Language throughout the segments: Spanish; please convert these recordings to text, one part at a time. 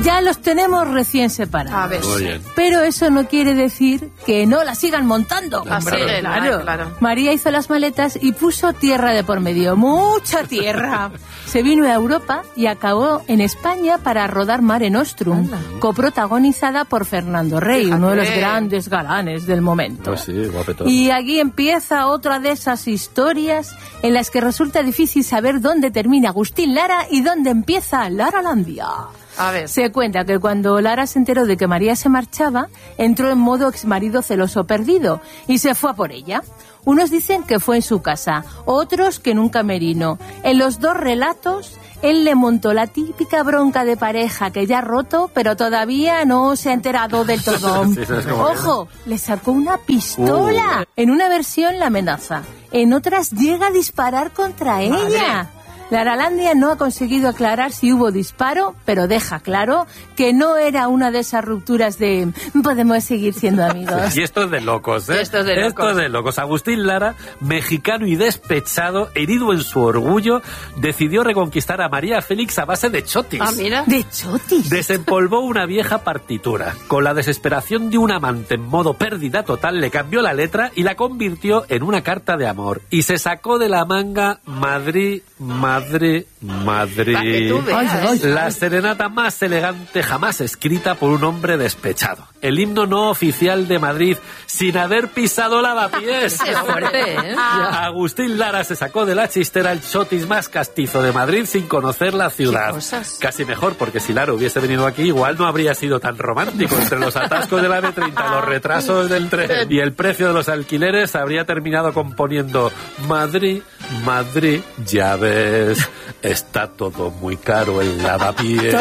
Ya los tenemos recién separados. A ver. Muy bien. Pero eso no quiere decir que no la sigan montando. Claro. María hizo las maletas y puso tierra de por medio, mucha tierra. Se vino a Europa y acabó en España para rodar Mare Nostrum, coprotagonizada por Fernando Rey, uno de los grandes galanes del momento. Pues sí, guapetón. Y aquí empieza otra de esas historias en las que resulta difícil saber dónde termina Agustín Lara y dónde empieza Laralandia. A ver. Se cuenta que cuando Lara se enteró de que María se marchaba, entró en modo exmarido celoso perdido y se fue a por ella. Unos dicen que fue en su casa, otros que en un camerino. En los dos relatos, él le montó la típica bronca de pareja que ya ha roto, pero todavía no se ha enterado del todo. Sí, ¿sabes cómo ¡Ojo! Le sacó una pistola. En una versión la amenaza, en otras llega a disparar contra ella. Laralandia no ha conseguido aclarar si hubo disparo, pero deja claro que no era una de esas rupturas de podemos seguir siendo amigos. Y esto es de locos, ¿eh? Esto es de locos. Agustín Lara, mexicano y despechado, herido en su orgullo, decidió reconquistar a María Félix a base de chotis. Ah, mira. ¿De chotis? Desempolvó una vieja partitura. Con la desesperación de un amante en modo pérdida total, le cambió la letra y la convirtió en una carta de amor. Y se sacó de la manga Madrid. La serenata más elegante jamás escrita por un hombre despechado. El himno no oficial de Madrid sin haber pisado lavapiés. Qué fuerte, ¿eh? Agustín Lara se sacó de la chistera el chotis más castizo de Madrid sin conocer la ciudad. ¿Qué cosas? Casi mejor, porque si Lara hubiese venido aquí, igual no habría sido tan romántico. Entre los atascos de la M30, los retrasos del tren y el precio de los alquileres, habría terminado componiendo Madrid, ya ves, está todo muy caro el lavapiés.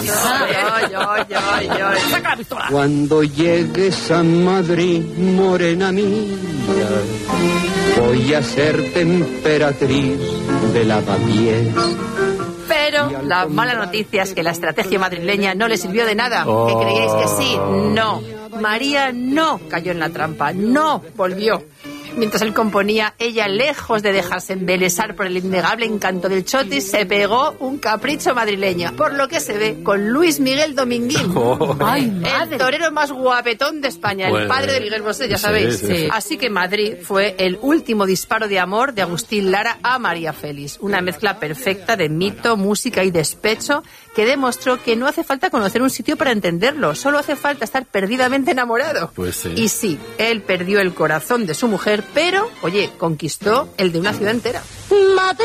Saca la pistola. Cuando llegues a Madrid, morena mía, voy a ser emperatriz de lavapiés. Pero la mala noticia es que la estrategia madrileña no le sirvió de nada. Oh. ¿Que creéis que sí? No. María no cayó en la trampa, no volvió. Mientras él componía, ella, lejos de dejarse embelesar por el innegable encanto del chotis, se pegó un capricho madrileño. Por lo que se ve con Luis Miguel Dominguín. Oh. ¡Ay, El madre! torero más guapetón de España, el Bueno, padre de Miguel Bosé, ya sí, sabéis. sí. Así que Madrid fue el último disparo de amor de Agustín Lara a María Félix. Una mezcla perfecta de mito, música y despecho que demostró que no hace falta conocer un sitio para entenderlo, solo hace falta estar perdidamente enamorado. Pues sí. Y sí, él perdió el corazón de su mujer, pero, oye, conquistó el de una ciudad entera.